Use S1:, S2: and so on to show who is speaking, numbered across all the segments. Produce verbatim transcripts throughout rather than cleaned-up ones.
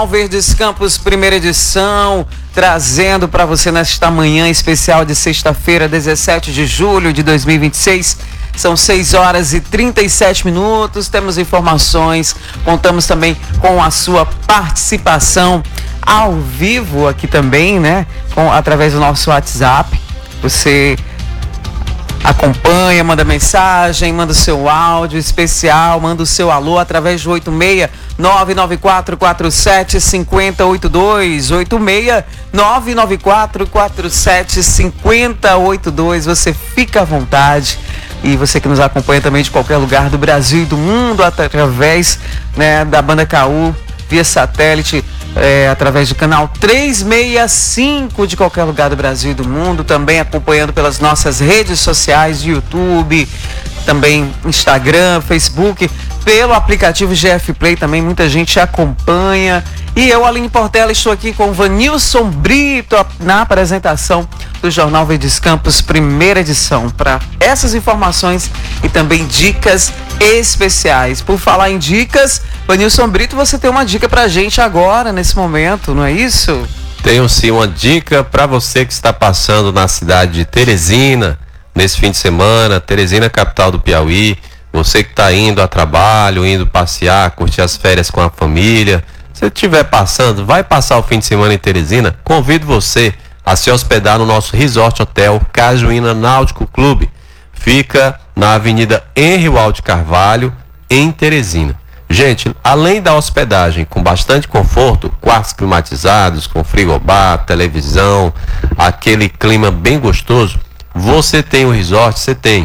S1: Verdes Campos, primeira edição, trazendo para você nesta manhã especial de sexta-feira, dezessete de julho de dois mil e vinte e seis. São seis horas e trinta e sete minutos. Temos informações, contamos também com a sua participação ao vivo aqui também, né? Com, através do nosso WhatsApp. Você acompanha, manda mensagem, manda o seu áudio especial, manda o seu alô através do oito seis nove nove quatro quatro sete cinco zero oito dois, oito seis nove nove quatro quatro sete cinco zero oito dois. Você fica à vontade. E você que nos acompanha também de qualquer lugar do Brasil e do mundo através, né, da Banda K U, via satélite, é, através do canal trezentos e sessenta e cinco de qualquer lugar do Brasil e do mundo, também acompanhando pelas nossas redes sociais, YouTube, também Instagram, Facebook, pelo aplicativo G F Play também, muita gente acompanha. E eu, Aline Portela, estou aqui com o Vanilson Brito na apresentação do Jornal Verdes Campos, primeira edição, para essas informações e também dicas especiais. Por falar em dicas, Vanilson Brito, você tem uma dica pra gente agora, nesse momento, não é isso?
S2: Tenho sim uma dica para você que está passando na cidade de Teresina, nesse fim de semana. Teresina, capital do Piauí. Você que está indo a trabalho, indo passear, curtir as férias com a família. Se estiver passando, vai passar o fim de semana em Teresina, convido você a se hospedar no nosso Resort Hotel Cajuína Náutico Clube. Fica na Avenida Henri Walde Carvalho, em Teresina. Gente, além da hospedagem com bastante conforto, quartos climatizados, com frigobar, televisão, aquele clima bem gostoso, você tem o resort, você tem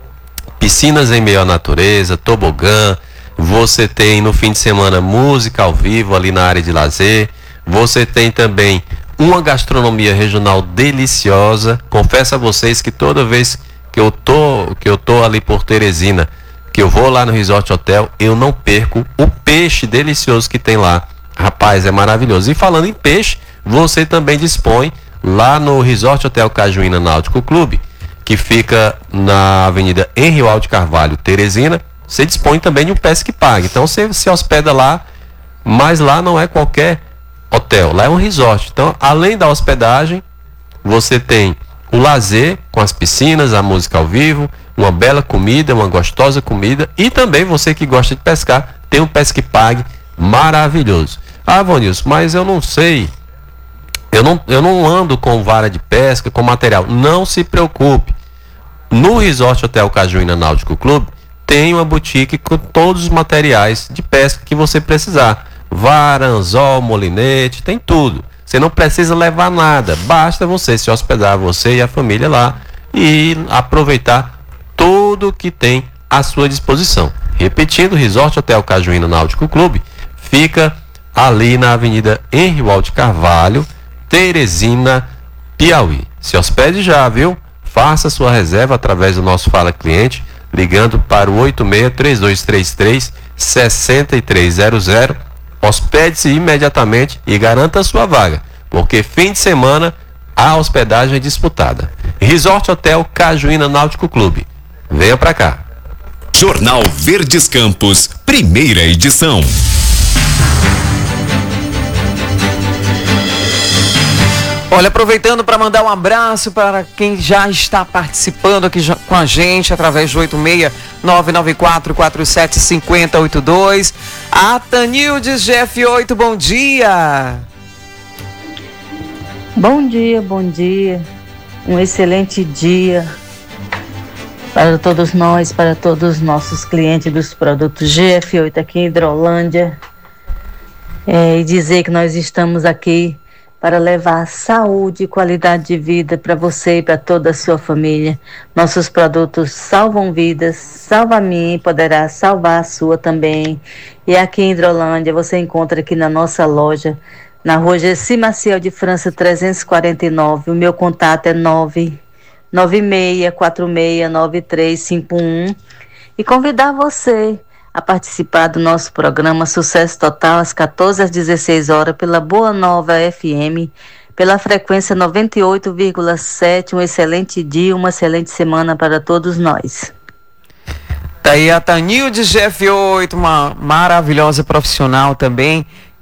S2: piscinas em meio à natureza, tobogã, você tem no fim de semana música ao vivo ali na área de lazer, você tem também uma gastronomia regional deliciosa. Confesso a vocês que toda vez que eu tô, que eu tô ali por Teresina, que eu vou lá no Resort Hotel, eu não perco o peixe delicioso que tem lá. Rapaz, é maravilhoso. E falando em peixe, você também dispõe lá no Resort Hotel Cajuína Náutico Clube, que fica na Avenida Henri Walde Carvalho, Teresina. Você dispõe também de um pesca e pague. Então você se hospeda lá, mas lá não é qualquer hotel, lá é um resort. Então, além da hospedagem, você tem o lazer com as piscinas, a música ao vivo, uma bela comida, uma gostosa comida, e também você que gosta de pescar, tem um pesca e pague maravilhoso. Ah, Vanilson, mas eu não sei, eu não, eu não ando com vara de pesca, com material. Não se preocupe. No Resort Hotel Cajuína Náutico Clube, tem uma boutique com todos os materiais de pesca que você precisar. Vara, anzol, molinete, tem tudo. Você não precisa levar nada, basta você se hospedar, você e a família lá, e aproveitar tudo que tem à sua disposição. Repetindo, o Resort Hotel Cajuína Náutico Clube fica ali na Avenida Henri Walde Carvalho, Teresina, Piauí. Se hospede já, viu? Faça sua reserva através do nosso Fala Cliente, ligando para o oito seis três dois três três seis três zero zero. Hospede-se imediatamente e garanta a sua vaga, porque fim de semana a hospedagem é disputada. Resort Hotel Cajuína Náutico Clube. Venha pra cá.
S3: Jornal Verdes Campos, primeira edição.
S1: Olha, aproveitando para mandar um abraço para quem já está participando aqui com a gente através do oito seis nove nove quatro quatro sete cinco zero oito dois. A Tanildes G F oito, bom dia.
S4: Bom dia, bom dia. Um excelente dia para todos nós, para todos os nossos clientes dos produtos G F oito aqui em Hidrolândia. É, e dizer que nós estamos aqui para levar saúde e qualidade de vida para você e para toda a sua família. Nossos produtos salvam vidas, salva a minha e poderá salvar a sua também. E aqui em Hidrolândia você encontra aqui na nossa loja, na rua Gessi Maciel de França trezentos e quarenta e nove. O meu contato é nove nove seis quatro seis nove três cinco um. E convidar você a participar do nosso programa Sucesso Total às quatorze às dezesseis horas pela Boa Nova F M, pela frequência noventa e oito vírgula sete. Um excelente dia, uma excelente semana para todos nós.
S1: Tá aí a Tanildes G F oito, uma maravilhosa profissional também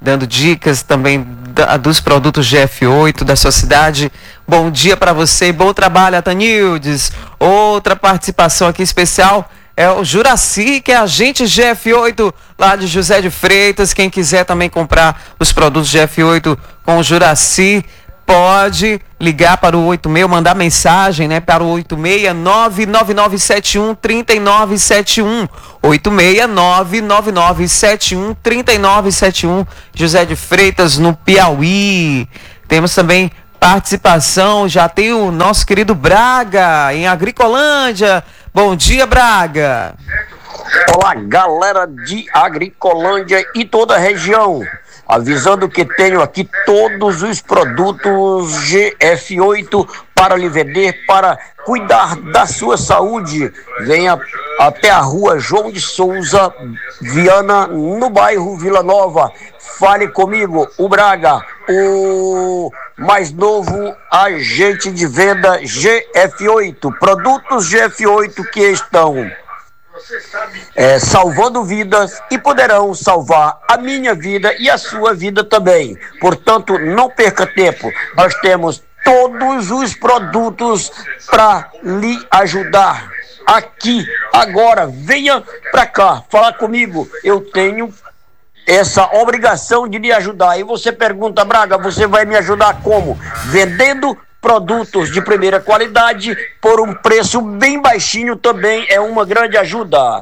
S1: dando dicas também da, dos produtos G F oito da sua cidade. Bom dia para você e bom trabalho, Atanildes. Outra participação aqui especial é o Juraci, que é agente G F oito lá de José de Freitas. Quem quiser também comprar os produtos G F oito com o Juraci, pode ligar para o oito seis, mandar mensagem, né, para o oito seis nove nove nove sete um três nove sete um, oito seis nove nove nove sete um três nove sete um, José de Freitas, no Piauí. Temos também participação, já tem o nosso querido Braga, em Agricolândia. Bom dia, Braga.
S5: Olá, galera de Agricolândia e toda a região. Avisando que tenho aqui todos os produtos G F oito para lhe vender, para cuidar da sua saúde. Venha até a rua João de Souza, Viana, no bairro Vila Nova. Fale comigo, o Braga, o mais novo agente de venda G F oito. Produtos G F oito que estão É, salvando vidas e poderão salvar a minha vida e a sua vida também. Portanto, não perca tempo. Nós temos todos os produtos para lhe ajudar. Aqui, agora, venha para cá, falar comigo. Eu tenho essa obrigação de lhe ajudar. E você pergunta, Braga, você vai me ajudar como? Vendendo produtos de primeira qualidade por um preço bem baixinho também é uma grande ajuda.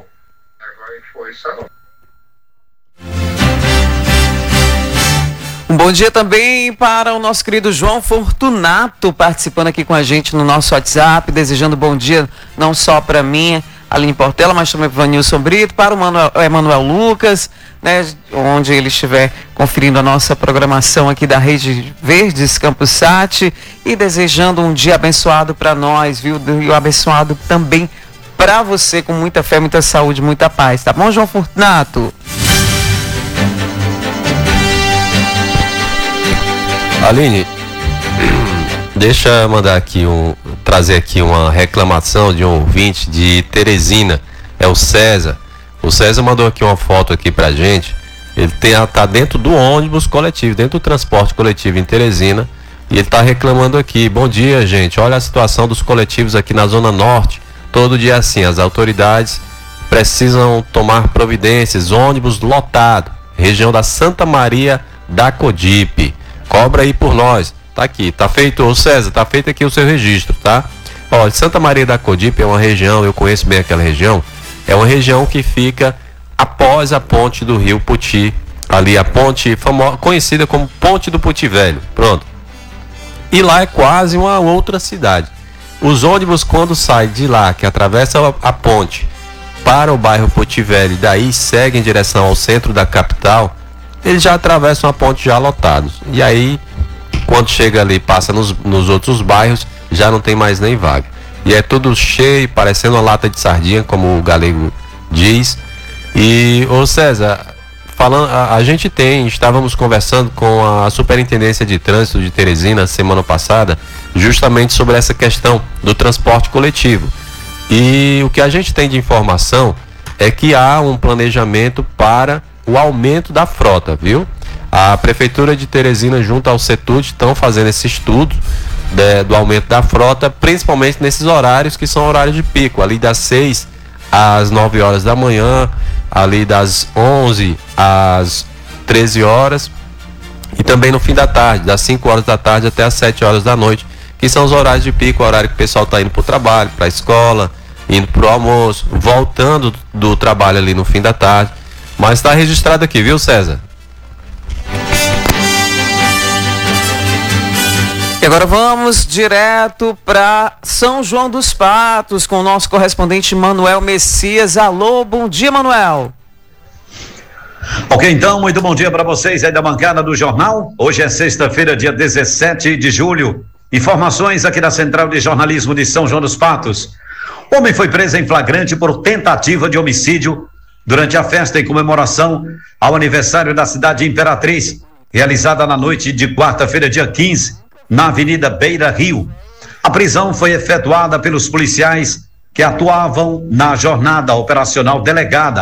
S1: Um bom dia também para o nosso querido João Fortunato, participando aqui com a gente no nosso WhatsApp, desejando bom dia não só para mim, Aline Portela, mas também para o Vanilson Brito, para o Manuel, Emanuel Lucas, né, onde ele estiver conferindo a nossa programação aqui da Rede Verdes Campus Sat, e desejando um dia abençoado para nós, viu? E abençoado também para você, com muita fé, muita saúde, muita paz, tá bom, João Fortunato?
S2: Aline, deixa eu mandar aqui um, trazer aqui uma reclamação de um ouvinte de Teresina, é o César. O César mandou aqui uma foto aqui pra gente. Ele tem, tá dentro do ônibus coletivo, dentro do transporte coletivo em Teresina, e ele tá reclamando aqui. Bom dia, gente. Olha a situação dos coletivos aqui na Zona Norte. Todo dia assim, as autoridades precisam tomar providências. Ônibus lotado, região da Santa Maria da Codipe. Cobra aí por nós. Tá aqui, tá feito, ô César, tá feito aqui o seu registro, tá? Olha, Santa Maria da Codipe é uma região, eu conheço bem aquela região, é uma região que fica após a ponte do Rio Puti, ali a ponte famosa, conhecida como Ponte do Puti Velho, pronto. E lá é quase uma outra cidade. Os ônibus, quando saem de lá, que atravessam a, a ponte para o bairro Puti Velho, e daí seguem em direção ao centro da capital, eles já atravessam a ponte já lotados. E aí, quando chega ali, passa nos, nos outros bairros, já não tem mais nem vaga. E é tudo cheio, parecendo uma lata de sardinha, como o galego diz. E, ô César, falando, a, a gente tem, estávamos conversando com a Superintendência de Trânsito de Teresina semana passada, justamente sobre essa questão do transporte coletivo. E o que a gente tem de informação é que há um planejamento para o aumento da frota, viu? A Prefeitura de Teresina, junto ao CETUD, estão fazendo esse estudo de, do aumento da frota, principalmente nesses horários que são horários de pico, ali das seis às nove horas da manhã, ali das onze às treze horas, e também no fim da tarde, das cinco horas da tarde até as sete horas da noite, que são os horários de pico, o horário que o pessoal está indo para o trabalho, para a escola, indo para o almoço, voltando do trabalho ali no fim da tarde. Mas está registrado aqui, viu, César?
S1: E agora vamos direto para São João dos Patos com o nosso correspondente Manuel Messias. Alô, bom dia, Manuel.
S6: Ok, então, muito bom dia para vocês aí da bancada do jornal. Hoje é sexta-feira, dia dezessete de julho. Informações aqui da Central de Jornalismo de São João dos Patos. Homem foi preso em flagrante por tentativa de homicídio durante a festa em comemoração ao aniversário da cidade Imperatriz, realizada na noite de quarta-feira, dia quinze, na Avenida Beira Rio. A prisão foi efetuada pelos policiais que atuavam na jornada operacional delegada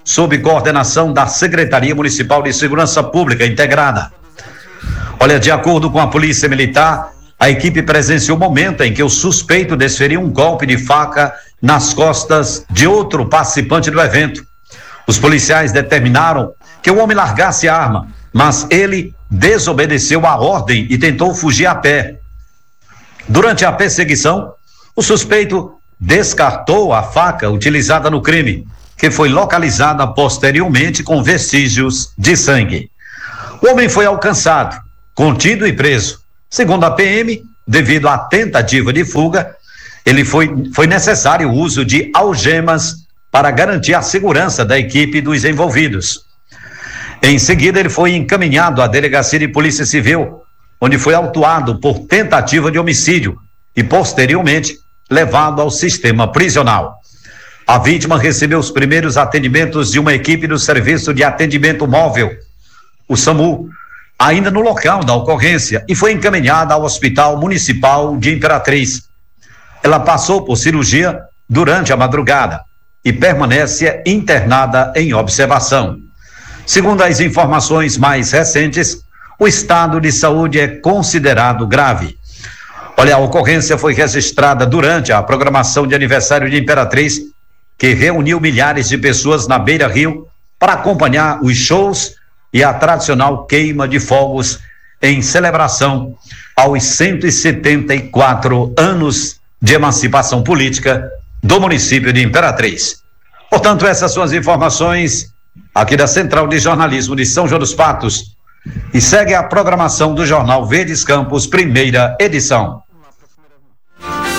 S6: sob coordenação da Secretaria Municipal de Segurança Pública Integrada. Olha, de acordo com a Polícia Militar, a equipe presenciou o momento em que o suspeito desferiu um golpe de faca nas costas de outro participante do evento. Os policiais determinaram que o homem largasse a arma, mas ele desobedeceu a ordem e tentou fugir a pé. Durante a perseguição, o suspeito descartou a faca utilizada no crime, que foi localizada posteriormente com vestígios de sangue. O homem foi alcançado, contido e preso. Segundo a P M, devido à tentativa de fuga, ele foi, foi necessário o uso de algemas para garantir a segurança da equipe dos envolvidos. Em seguida, ele foi encaminhado à Delegacia de Polícia Civil, onde foi autuado por tentativa de homicídio e, posteriormente, levado ao sistema prisional. A vítima recebeu os primeiros atendimentos de uma equipe do Serviço de Atendimento Móvel, o SAMU, ainda no local da ocorrência, e foi encaminhada ao Hospital Municipal de Imperatriz. Ela passou por cirurgia durante a madrugada e permanece internada em observação. Segundo as informações mais recentes, o estado de saúde é considerado grave. Olha, a ocorrência foi registrada durante a programação de aniversário de Imperatriz, que reuniu milhares de pessoas na Beira Rio para acompanhar os shows e a tradicional queima de fogos em celebração aos cento e setenta e quatro anos de emancipação política do município de Imperatriz. Portanto, essas são as informações aqui da Central de Jornalismo de São João dos Patos. E segue a programação do Jornal Verdes Campos, primeira edição.